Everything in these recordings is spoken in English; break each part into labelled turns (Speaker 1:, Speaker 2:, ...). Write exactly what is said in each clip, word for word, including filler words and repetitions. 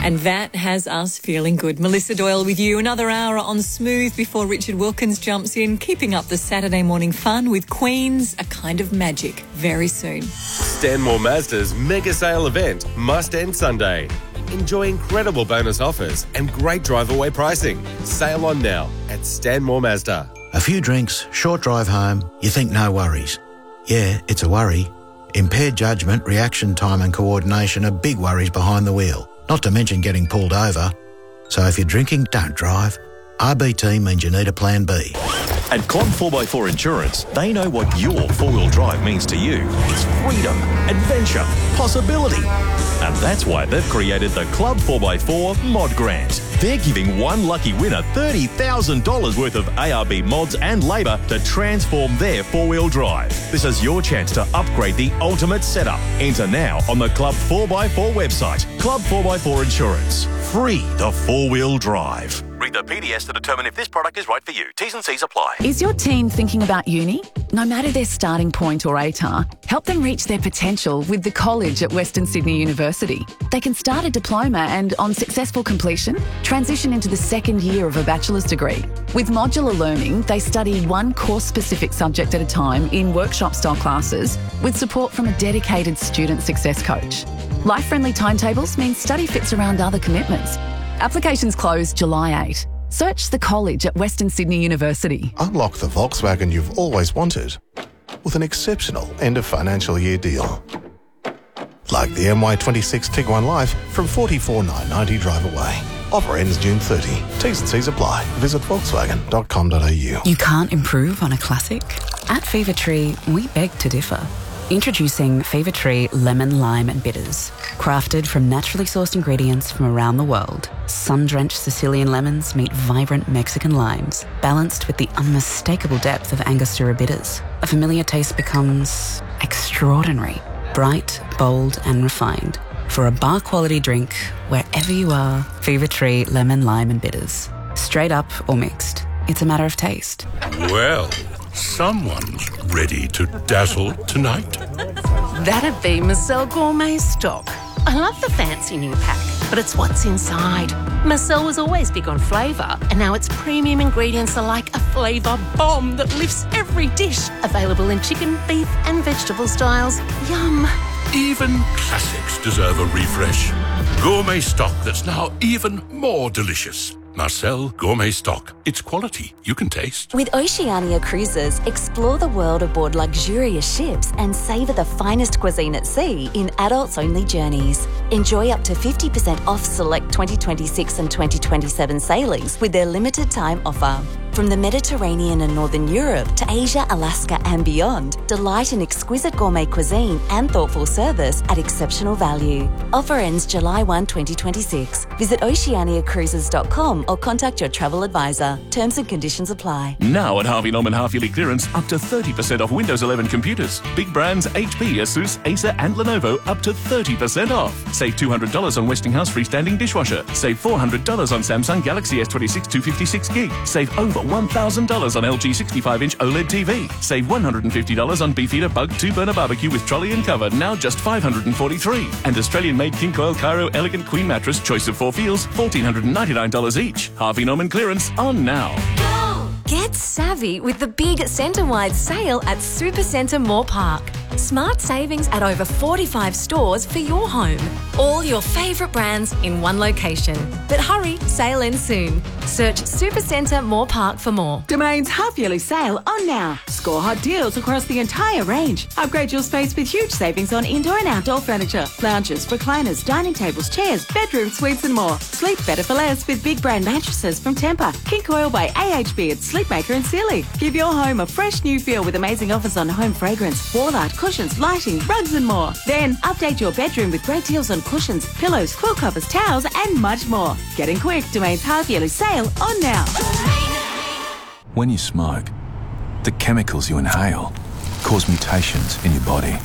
Speaker 1: And that has us feeling good. Melissa Doyle with you. Another hour on Smooth before Richard Wilkins jumps in, keeping up the Saturday morning fun with Queen's A Kind of Magic very soon.
Speaker 2: Stanmore Mazda's mega sale event must end Sunday. Enjoy incredible bonus offers and great drive-away pricing. Sail on now at Stanmore Mazda.
Speaker 3: A few drinks, short drive home, you think no worries. Yeah, it's a worry. Impaired judgment, reaction time and coordination are big worries behind the wheel, not to mention getting pulled over. So if you're drinking, don't drive. R B T means you need a plan B.
Speaker 4: At Club four by four Insurance, they know what your four-wheel drive means to you. It's freedom, adventure, possibility. And that's why they've created the Club four by four Mod Grant. They're giving one lucky winner thirty thousand dollars worth of A R B mods and labour to transform their four-wheel drive. This is your chance to upgrade the ultimate setup. Enter now on the Club four by four website. Club four by four Insurance. Free the four-wheel drive. Read the P D S to determine if this product is right for you. T's and C's apply.
Speaker 5: Is your teen thinking about uni? No matter their starting point or A T A R, help them reach their potential with the college at Western Sydney University. They can start a diploma and, on successful completion, transition into the second year of a bachelor's degree. With modular learning, they study one course-specific subject at a time in workshop-style classes with support from a dedicated student success coach. Life-friendly timetables mean study fits around other commitments. Applications close July eighth. Search the college at Western Sydney University.
Speaker 6: Unlock the Volkswagen you've always wanted with an exceptional end of financial year deal. Like the M Y twenty-six Tiguan Life from forty-four thousand nine hundred ninety drive away. Offer ends June thirtieth. T's and C's apply. Visit volkswagen dot com dot a u.
Speaker 7: You can't improve on a classic? At Fever Tree, we beg to differ. Introducing Fever Tree Lemon, Lime and Bitters. Crafted from naturally sourced ingredients from around the world, sun-drenched Sicilian lemons meet vibrant Mexican limes, balanced with the unmistakable depth of Angostura bitters. A familiar taste becomes extraordinary, bright, bold and refined. For a bar-quality drink, wherever you are, Fever Tree Lemon, Lime and Bitters. Straight up or mixed, it's a matter of taste.
Speaker 8: Well, someone's ready to dazzle tonight.
Speaker 9: That'd be Marcel Gourmet Stock. I love the fancy new pack, but it's what's inside. Marcel was always big on flavour, and now its premium ingredients are like a flavour bomb that lifts every dish. Available in chicken, beef and vegetable styles. Yum.
Speaker 8: Even classics deserve a refresh. Gourmet Stock that's now even more delicious. Marcel Gourmet Stock. It's quality you can taste.
Speaker 10: With Oceania Cruises, explore the world aboard luxurious ships and savour the finest cuisine at sea in adults-only journeys. Enjoy up to fifty percent off select twenty twenty-six and twenty twenty-seven sailings with their limited time offer. From the Mediterranean and Northern Europe to Asia, Alaska and beyond, delight in exquisite gourmet cuisine and thoughtful service at exceptional value. Offer ends July first, twenty twenty-six. Visit oceania cruises dot com or contact your travel advisor. Terms and conditions apply.
Speaker 11: Now at Harvey Norman half-yearly clearance, up to thirty percent off Windows eleven computers. Big brands H P, Asus, Acer and Lenovo up to thirty percent off. Save two hundred dollars on Westinghouse freestanding dishwasher. Save four hundred dollars on Samsung Galaxy S twenty-six two fifty-six gig. Save over one thousand dollars on L G sixty-five inch OLED T V. Save one hundred fifty dollars on Beefeater Bug two burner barbecue with trolley and cover, now just five hundred forty-three dollars. And Australian-made King Coil Cairo Elegant Queen Mattress, choice of four feels, one thousand four hundred ninety-nine dollars each. Harvey Norman clearance on now.
Speaker 12: Get savvy with the big centre-wide sale at Supercentre Moore Park. Smart savings at over forty-five stores for your home. All your favourite brands in one location. But hurry, sale ends soon. Search Supercentre Moore Park for more.
Speaker 13: Domain's half-yearly sale on now. Score hot deals across the entire range. Upgrade your space with huge savings on indoor and outdoor furniture, lounges, recliners, dining tables, chairs, bedroom suites and more. Sleep better for less with big brand mattresses from Tempur, King Coil by A H B at Sleepmaker and Sealy. Give your home a fresh new feel with amazing offers on home fragrance, wall art, cushions, lighting, rugs and more. Then update your bedroom with great deals on cushions, pillows, quilt covers, towels and much more. Getting quick, Domain's half-yearly sale on now.
Speaker 14: When you smoke, the chemicals you inhale cause mutations in your body.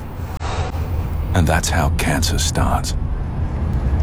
Speaker 14: And that's how cancer starts.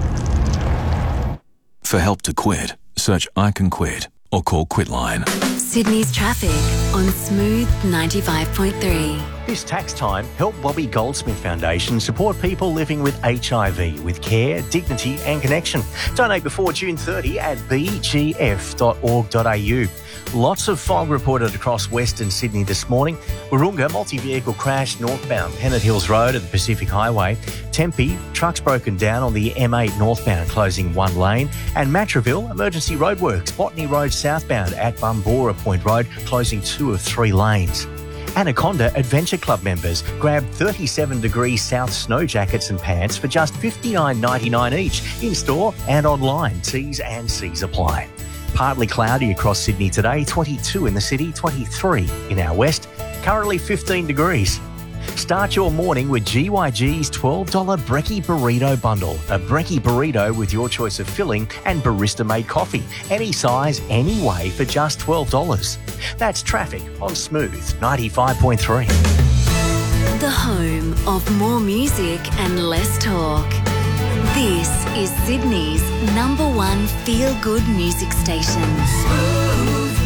Speaker 14: For help to quit, search I Can Quit or call Quitline.
Speaker 10: Sydney's traffic on Smooth ninety-five point three.
Speaker 15: This tax time, help Bobby Goldsmith Foundation support people living with H I V with care, dignity and connection. Donate before June thirtieth at b g f dot org dot a u. Lots of fog reported across Western Sydney this morning. Wahroonga, multi-vehicle crash northbound Pennant Hills Road at the Pacific Highway. Tempe, trucks broken down on the M eight northbound, closing one lane. And Matraville, emergency roadworks, Botany Road southbound at Bumbora Point Road, closing two of three lanes. Anaconda Adventure Club members grab thirty-seven degree south snow jackets and pants for just fifty-nine ninety-nine each, in-store and online. T's and C's apply. Partly cloudy across Sydney today, twenty-two in the city, twenty-three in our west, currently fifteen degrees. Start your morning with G Y G's twelve dollars Brekkie Burrito Bundle. A Brekkie Burrito with your choice of filling and barista-made coffee. Any size, any way for just twelve dollars. That's traffic on Smooth ninety-five point three.
Speaker 10: The home of more music and less talk. This is Sydney's number one feel-good music station.
Speaker 16: Smooth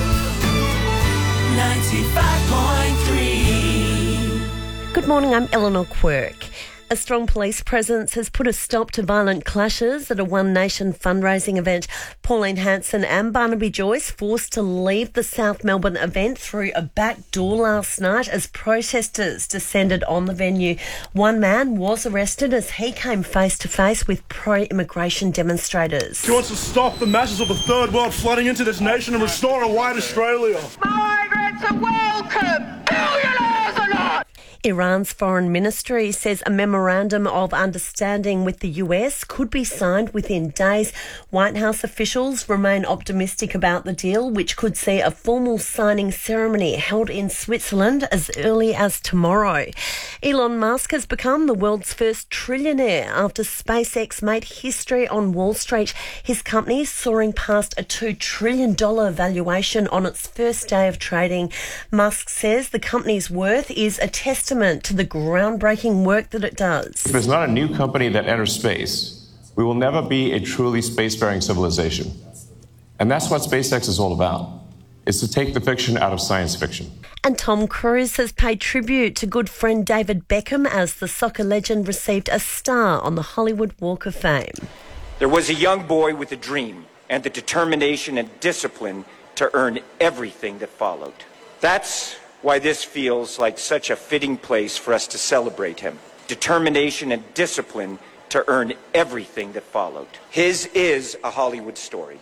Speaker 16: ninety-five point three.
Speaker 17: Good morning, I'm Eleanor Quirk. A strong police presence has put a stop to violent clashes at a One Nation fundraising event. Pauline Hanson and Barnaby Joyce forced to leave the South Melbourne event through a back door last night as protesters descended on the venue. One man was arrested as he came face to face with pro-immigration demonstrators.
Speaker 18: He wants to stop the masses of the third world flooding into this nation and restore a white Australia.
Speaker 16: Migrants are welcome, billionaires are not.
Speaker 17: Iran's foreign ministry says a memorandum of understanding with the U S could be signed within days. White House officials remain optimistic about the deal, which could see a formal signing ceremony held in Switzerland as early as tomorrow. Elon Musk has become the world's first trillionaire after SpaceX made history on Wall Street. His company soaring past a two trillion dollars valuation on its first day of trading. Musk says the company's worth is a testament to the groundbreaking work that it does.
Speaker 19: If there's not a new company that enters space, we will never be a truly spacefaring civilization. And that's what SpaceX is all about, is to take the fiction out of science fiction.
Speaker 17: And Tom Cruise has paid tribute to good friend David Beckham as the soccer legend received a star on the Hollywood Walk of Fame.
Speaker 20: There was a young boy with a dream and the determination and discipline to earn everything that followed. That's why this feels like such a fitting place for us to celebrate him. Determination and discipline to earn everything that followed. His is a Hollywood story.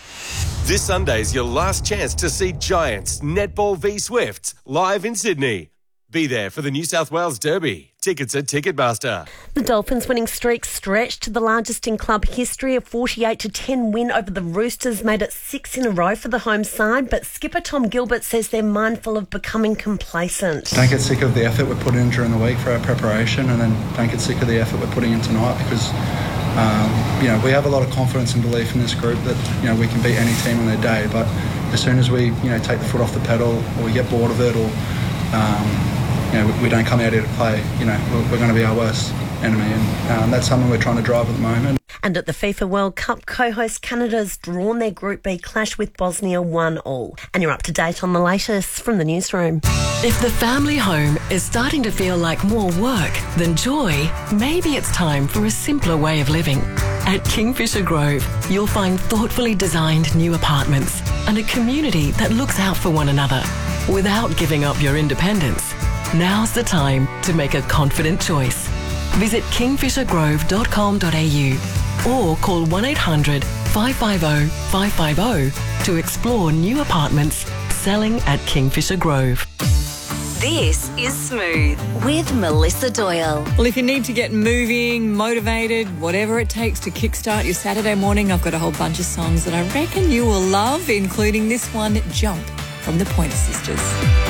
Speaker 2: This Sunday's your last chance to see Giants Netball v Swifts live in Sydney. Be there for the New South Wales Derby. Tickets at Ticketmaster.
Speaker 17: The Dolphins' winning streak stretched to the largest in club history. A forty-eight to ten win over the Roosters made it six in a row for the home side, but skipper Tom Gilbert says they're mindful of becoming complacent.
Speaker 21: Don't get sick of the effort we're putting in during the week for our preparation, and then don't get sick of the effort we're putting in tonight because um, you know, we have a lot of confidence and belief in this group that, you know, we can beat any team on their day, but as soon as we, you know, take the foot off the pedal or we get bored of it or um, you know, we, we don't come out here to play, you know, we're, we're going to be our worst enemy, and um, that's something we're trying to drive at the moment.
Speaker 17: And at the FIFA World Cup, co-host Canada's drawn their Group B clash with Bosnia one all. And you're up to date on the latest from the newsroom.
Speaker 22: If the family home is starting to feel like more work than joy, maybe it's time for a simpler way of living. At Kingfisher Grove, you'll find thoughtfully designed new apartments and a community that looks out for one another without giving up your independence. Now's the time to make a confident choice. Visit kingfisher grove dot com dot a u or call one eight hundred five five zero five five zero to explore new apartments selling at Kingfisher Grove.
Speaker 10: This is Smooth with Melissa Doyle.
Speaker 1: Well, if you need to get moving, motivated, whatever it takes to kickstart your Saturday morning, I've got a whole bunch of songs that I reckon you will love, including this one, Jump, from the Pointer Sisters.